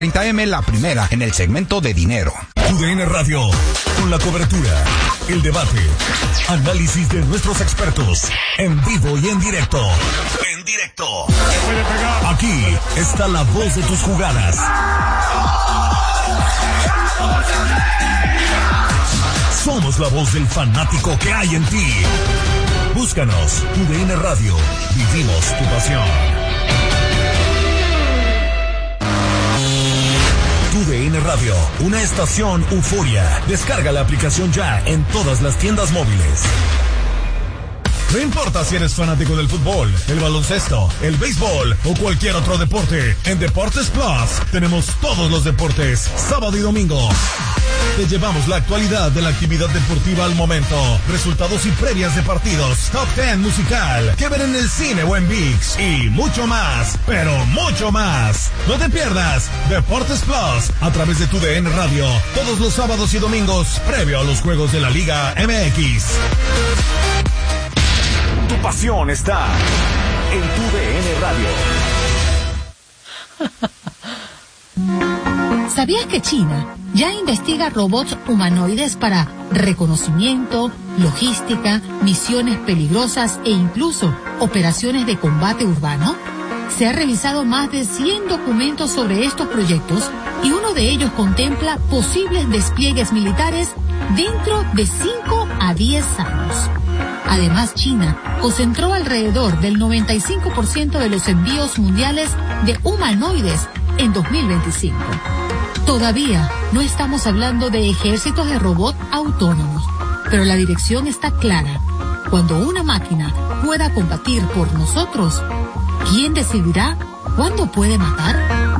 30M, la primera en el segmento de dinero. TUDN Radio, con la cobertura, el debate, análisis de nuestros expertos, en vivo y en directo. En directo. Aquí está la voz de tus jugadas. Somos la voz del fanático que hay en ti. Búscanos, TUDN Radio, vivimos tu pasión. TUDN Radio, una estación euforia. Descarga la aplicación ya en todas las tiendas móviles. No importa si eres fanático del fútbol, el baloncesto, el béisbol o cualquier otro deporte, en Deportes Plus tenemos todos los deportes, sábado y domingo. Te llevamos la actualidad de la actividad deportiva al momento, resultados y previas de partidos, top 10 musical, que ver en el cine o en ViX y mucho más, pero mucho más. No te pierdas Deportes Plus a través de TUDN Radio, todos los sábados y domingos, previo a los juegos de la Liga MX. Tu pasión está en TUDN Radio. ¿Sabías que China ya investiga robots humanoides para reconocimiento, logística, misiones peligrosas e incluso operaciones de combate urbano? Se ha revisado más de 100 documentos sobre estos proyectos y uno de ellos contempla posibles despliegues militares dentro de 5 a 10 años. Además, China concentró alrededor del 95% de los envíos mundiales de humanoides en 2025. Todavía no estamos hablando de ejércitos de robots autónomos, pero la dirección está clara. Cuando una máquina pueda combatir por nosotros, ¿quién decidirá cuándo puede matar?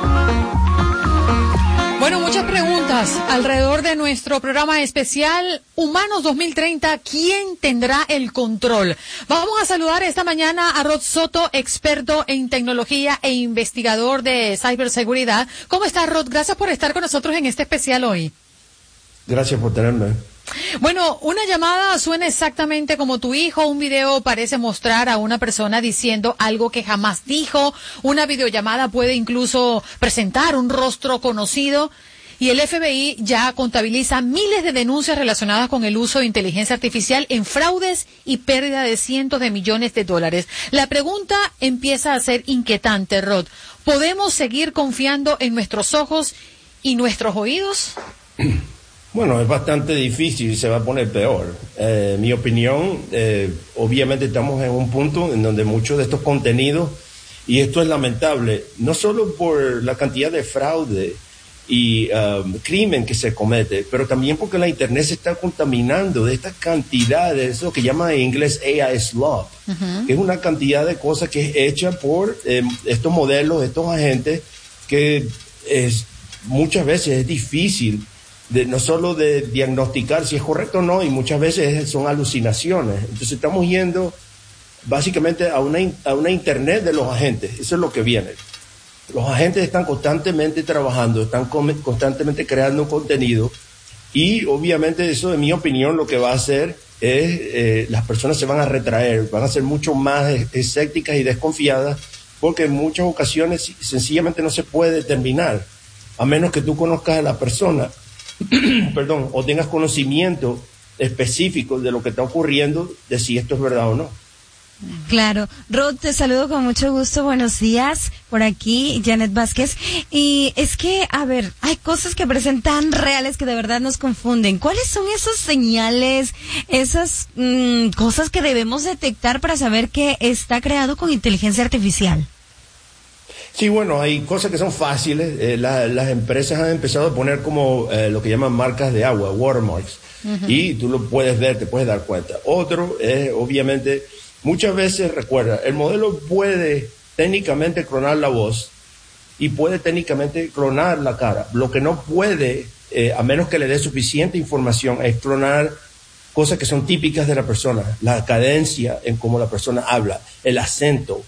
Bueno, muchas preguntas alrededor de nuestro programa especial Humanos 2030. ¿Quién tendrá el control? Vamos a saludar esta mañana a Rod Soto, experto en tecnología e investigador de ciberseguridad. ¿Cómo estás, Rod? Gracias por estar con nosotros en este especial hoy. Gracias por tenerme. Bueno, una llamada suena exactamente como tu hijo, un video parece mostrar a una persona diciendo algo que jamás dijo, una videollamada puede incluso presentar un rostro conocido y el FBI ya contabiliza miles de denuncias relacionadas con el uso de inteligencia artificial en fraudes y pérdida de cientos de millones de dólares. La pregunta empieza a ser inquietante, Rod. ¿Podemos seguir confiando en nuestros ojos y nuestros oídos? Bueno, es bastante difícil y se va a poner peor. Mi opinión, obviamente estamos en un punto en donde muchos de estos contenidos, y esto es lamentable, no solo por la cantidad de fraude y crimen que se comete, pero también porque la Internet se está contaminando de esta cantidad de eso que llama en inglés AI slop, que es una cantidad de cosas que es hecha por estos modelos, estos agentes, que muchas veces es difícil no solo de diagnosticar si es correcto o no, y muchas veces son alucinaciones. Entonces estamos yendo básicamente a una Internet de los agentes. Eso es lo que viene. Los agentes están constantemente trabajando, están constantemente creando contenido, y obviamente eso, en mi opinión, lo que va a hacer es las personas se van a retraer, van a ser mucho más escépticas y desconfiadas, porque en muchas ocasiones sencillamente no se puede determinar, a menos que tú conozcas a la persona o tengas conocimiento específico de lo que está ocurriendo, de si esto es verdad o no. Claro. Rod, te saludo con mucho gusto. Buenos días. Por aquí, Janet Vázquez. Y es que, a ver, hay cosas que parecen tan reales que de verdad nos confunden. ¿Cuáles son esas señales, esas cosas que debemos detectar para saber que está creado con inteligencia artificial? Sí, bueno, hay cosas que son fáciles. Las empresas han empezado a poner como lo que llaman marcas de agua, watermarks, y tú lo puedes ver, te puedes dar cuenta. Otro es, obviamente, muchas veces, recuerda, el modelo puede técnicamente clonar la voz y puede técnicamente clonar la cara. Lo que no puede, a menos que le dé suficiente información, es clonar cosas que son típicas de la persona, la cadencia en cómo la persona habla, el acento,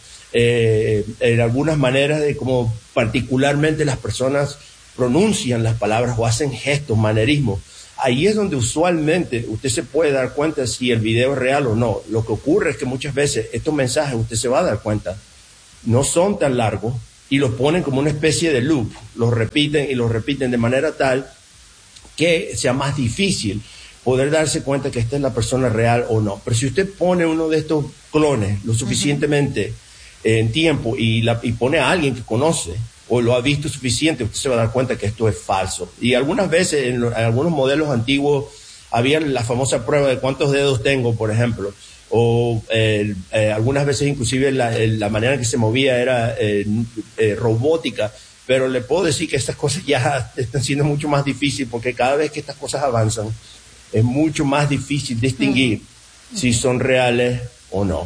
en algunas maneras de cómo particularmente las personas pronuncian las palabras o hacen gestos, manerismos. Ahí es donde usualmente usted se puede dar cuenta si el video es real o no. Lo que ocurre es que muchas veces estos mensajes, usted se va a dar cuenta, no son tan largos y los ponen como una especie de loop, los repiten y los repiten de manera tal que sea más difícil poder darse cuenta que esta es la persona real o no. Pero si usted pone uno de estos clones lo suficientemente en tiempo y pone a alguien que conoce o lo ha visto suficiente, usted se va a dar cuenta que esto es falso. Y algunas veces en algunos modelos antiguos había la famosa prueba de cuántos dedos tengo, por ejemplo, o algunas veces inclusive la manera en que se movía era robótica, pero le puedo decir que estas cosas ya están siendo mucho más difíciles porque cada vez que estas cosas avanzan es mucho más difícil distinguir si son reales o no.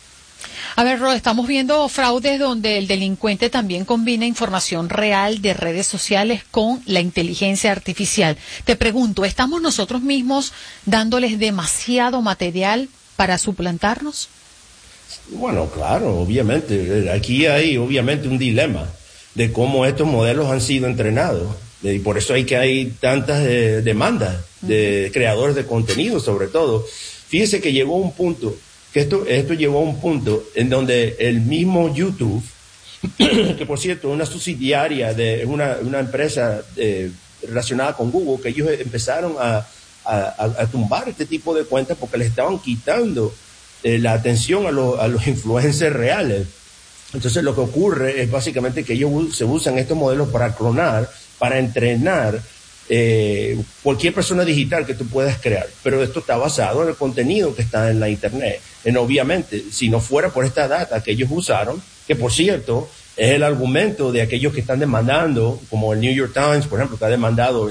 A ver, Ro, estamos viendo fraudes donde el delincuente también combina información real de redes sociales con la inteligencia artificial. Te pregunto, ¿estamos nosotros mismos dándoles demasiado material para suplantarnos? Bueno, claro, obviamente. Aquí hay obviamente un dilema de cómo estos modelos han sido entrenados. Y por eso hay tantas demandas de creadores de contenido, sobre todo. Fíjese que llegó un punto, que esto llegó a un punto en donde el mismo YouTube, que por cierto es una subsidiaria de una empresa relacionada con Google, que ellos empezaron a tumbar este tipo de cuentas porque le estaban quitando la atención a los influencers reales. Entonces lo que ocurre es básicamente que ellos se usan estos modelos para clonar, para entrenar cualquier persona digital que tú puedas crear. Pero esto está basado en el contenido que está en la internet. Obviamente, si no fuera por esta data que ellos usaron, que por cierto es el argumento de aquellos que están demandando, como el New York Times, por ejemplo, que ha demandado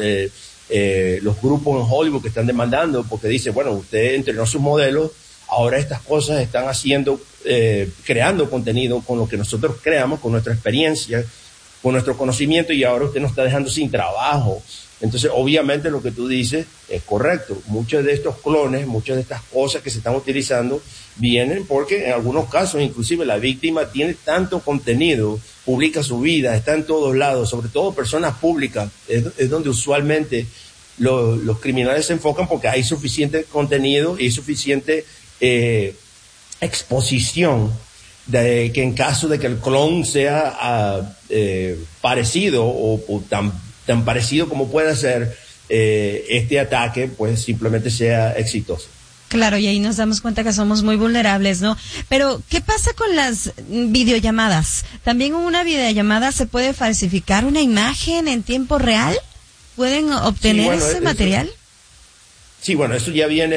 los grupos en Hollywood que están demandando, porque dice, bueno, usted entrenó sus modelos, ahora estas cosas están haciendo, creando contenido con lo que nosotros creamos, con nuestra experiencia, con nuestro conocimiento, y ahora usted nos está dejando sin trabajo. Entonces, obviamente lo que tú dices es correcto. Muchos de estos clones, muchas de estas cosas que se están utilizando vienen porque en algunos casos inclusive la víctima tiene tanto contenido, publica su vida, está en todos lados, sobre todo personas públicas, es donde usualmente los criminales se enfocan porque hay suficiente contenido y suficiente exposición de que en caso de que el clon sea parecido o tan parecido como pueda ser este ataque, pues simplemente sea exitoso. Claro, y ahí nos damos cuenta que somos muy vulnerables, ¿no? Pero, ¿qué pasa con las videollamadas? ¿También en una videollamada se puede falsificar una imagen en tiempo real? ¿Pueden obtener ese material? Sí, bueno, eso viene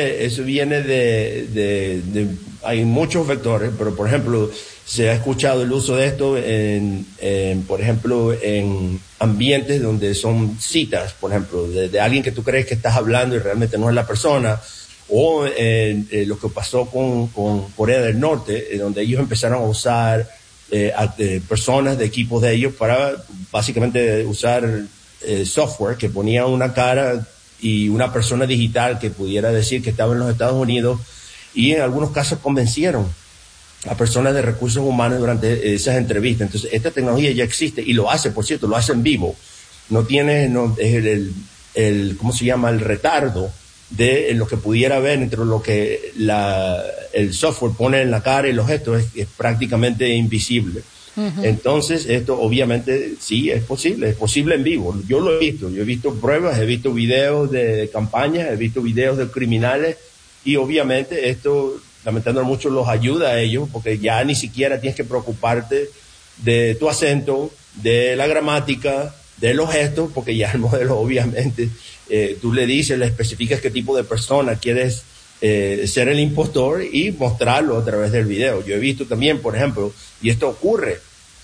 de hay muchos vectores, pero por ejemplo, se ha escuchado el uso de esto por ejemplo, en ambientes donde son citas, por ejemplo, de alguien que tú crees que estás hablando y realmente no es la persona, o lo que pasó con Corea del Norte, donde ellos empezaron a usar personas de equipos de ellos para básicamente usar software que ponía una cara y una persona digital que pudiera decir que estaba en los Estados Unidos, y en algunos casos convencieron a personas de recursos humanos durante esas entrevistas. Entonces, esta tecnología ya existe y lo hace, por cierto, lo hace en vivo. No tiene ¿cómo se llama? El retardo de lo que pudiera ver entre lo que el software pone en la cara y los gestos, es prácticamente invisible. Uh-huh. Entonces, esto obviamente sí es posible en vivo. Yo lo he visto pruebas, he visto videos de campañas, he visto videos de criminales, y obviamente esto, lamentándolo mucho, los ayuda a ellos, porque ya ni siquiera tienes que preocuparte de tu acento, de la gramática, de los gestos, porque ya el modelo obviamente, tú le especificas qué tipo de persona quieres ser el impostor y mostrarlo a través del video. Yo he visto también, por ejemplo, y esto ocurre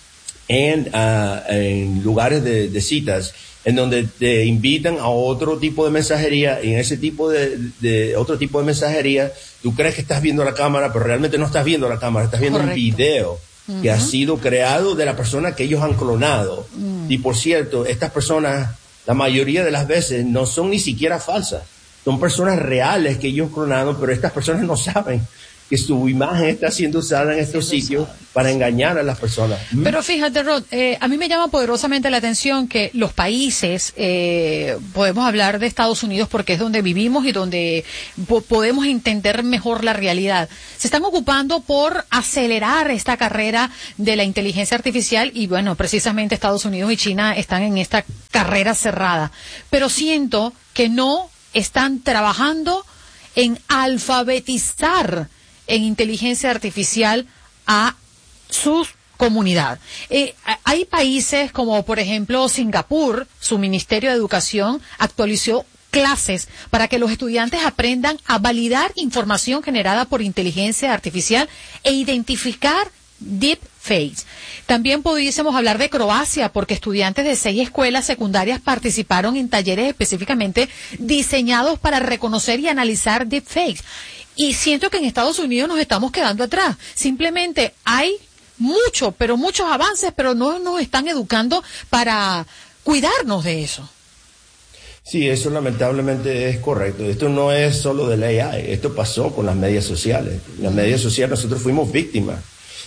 en lugares de citas, en donde te invitan a otro tipo de mensajería, y en ese tipo de otro tipo de mensajería, tú crees que estás viendo la cámara, pero realmente no estás viendo la cámara, estás viendo Correcto. Un video uh-huh. que ha sido creado de la persona que ellos han clonado. Uh-huh. Y por cierto, estas personas, la mayoría de las veces, no son ni siquiera falsas. Son personas reales que ellos clonaron, pero estas personas no saben que su imagen está siendo usada en estos sitios para engañar a las personas. Pero fíjate, Rod, a mí me llama poderosamente la atención que los países, podemos hablar de Estados Unidos porque es donde vivimos y donde podemos entender mejor la realidad, se están ocupando por acelerar esta carrera de la inteligencia artificial y bueno, precisamente Estados Unidos y China están en esta carrera cerrada. Pero siento que no están trabajando en alfabetizar en inteligencia artificial a su comunidad. Hay países como, por ejemplo, Singapur, su Ministerio de Educación actualizó clases para que los estudiantes aprendan a validar información generada por inteligencia artificial e identificar deepfakes. También pudiésemos hablar de Croacia, porque estudiantes de 6 escuelas secundarias participaron en talleres específicamente diseñados para reconocer y analizar deepfakes. Y siento que en Estados Unidos nos estamos quedando atrás. Simplemente hay muchos avances, pero no nos están educando para cuidarnos de eso. Sí, eso lamentablemente es correcto. Esto no es solo del AI, esto pasó con las medias sociales. Las medias sociales nosotros fuimos víctimas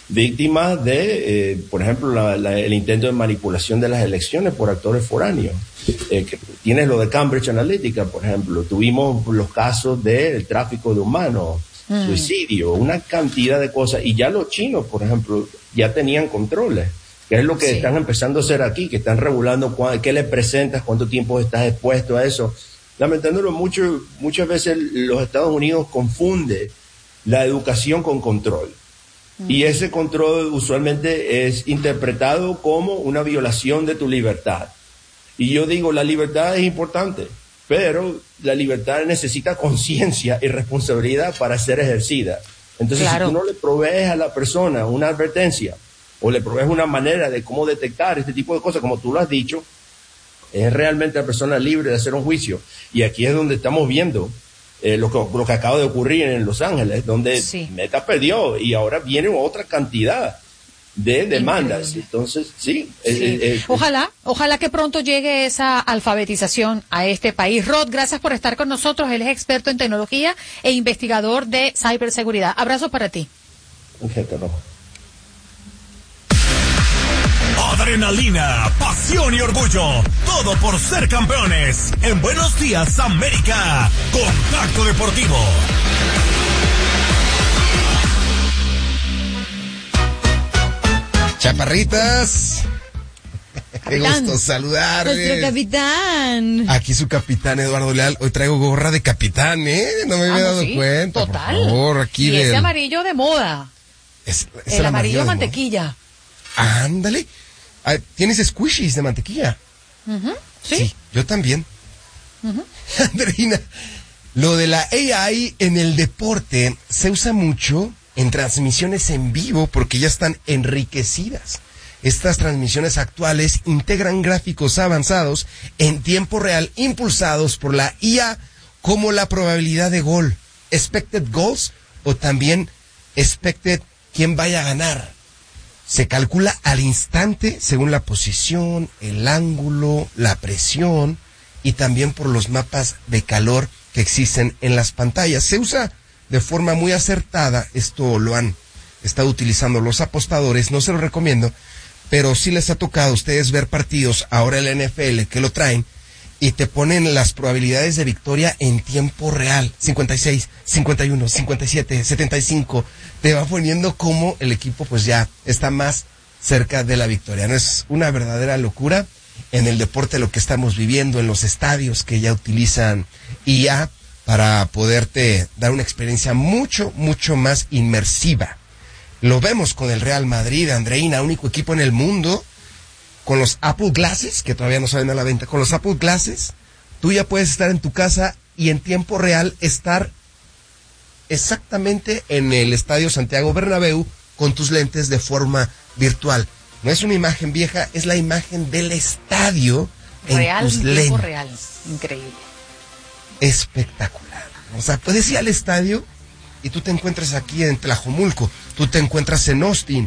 de, por ejemplo, el intento de manipulación de las elecciones por actores foráneos. Que tienes lo de Cambridge Analytica, por ejemplo, tuvimos los casos del tráfico de humanos, suicidio, una cantidad de cosas, y ya los chinos, por ejemplo, ya tenían controles, que es lo que están empezando a hacer aquí, que están regulando qué le presentas, cuánto tiempo estás expuesto a eso. Lamentándolo mucho, muchas veces los Estados Unidos confunde la educación con control. Y ese control usualmente es interpretado como una violación de tu libertad. Y yo digo, la libertad es importante, pero la libertad necesita conciencia y responsabilidad para ser ejercida. Entonces, si tú no le provees a la persona una advertencia o le provees una manera de cómo detectar este tipo de cosas, como tú lo has dicho, es realmente la persona libre de hacer un juicio. Y aquí es donde estamos viendo lo que acaba de ocurrir en Los Ángeles, donde Meta perdió y ahora viene otra cantidad de demandas. Entonces, Ojalá que pronto llegue esa alfabetización a este país. Rod, gracias por estar con nosotros. Él es experto en tecnología e investigador de ciberseguridad. Abrazos para ti. Adrenalina, pasión y orgullo, todo por ser campeones. En Buenos Días, América, Contacto Deportivo. Chaparritas, qué gusto saludarles. Nuestro capitán. Aquí su capitán Eduardo Leal. Hoy traigo gorra de capitán, no me había dado cuenta. Total. Por favor, aquí y ese amarillo de moda. Es el amarillo de mantequilla. Ándale. ¿Tienes squishies de mantequilla? Sí, yo también. Andreina, lo de la AI en el deporte se usa mucho en transmisiones en vivo porque ya están enriquecidas. Estas transmisiones actuales integran gráficos avanzados en tiempo real impulsados por la IA, como la probabilidad de gol, expected goals, o también expected quién vaya a ganar. Se calcula al instante según la posición, el ángulo, la presión y también por los mapas de calor que existen en las pantallas. Se usa de forma muy acertada, esto lo han estado utilizando los apostadores, no se lo recomiendo, pero sí les ha tocado a ustedes ver partidos, ahora el NFL, que lo traen, y te ponen las probabilidades de victoria en tiempo real, 56, 51, 57, 75, te va poniendo como el equipo pues ya está más cerca de la victoria. No es una verdadera locura en el deporte lo que estamos viviendo, en los estadios que ya utilizan IA para poderte dar una experiencia mucho más inmersiva. Lo vemos con el Real Madrid, Andreina, único equipo en el mundo con los Apple Glasses, que todavía no salen a la venta. Con los Apple Glasses, tú ya puedes estar en tu casa y en tiempo real estar exactamente en el Estadio Santiago Bernabéu con tus lentes de forma virtual. No es una imagen vieja, es la imagen del estadio en tus lentes. Tiempo real, increíble. Espectacular. O sea, puedes ir al estadio y tú te encuentras aquí en Tlajomulco, tú te encuentras en Austin,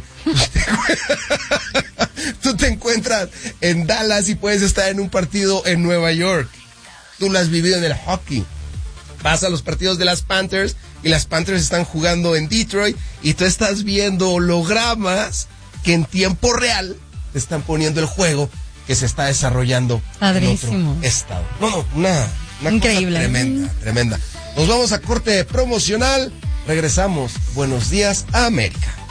tú te encuentras en Dallas y puedes estar en un partido en Nueva York. Tú lo has vivido en el hockey. Vas a los partidos de las Panthers y las Panthers están jugando en Detroit y tú estás viendo hologramas que en tiempo real te están poniendo el juego que se está desarrollando Padrísimo. en otro estado. No, una increíble. Cosa tremenda. Nos vamos a corte promocional. Regresamos. Buenos días, América.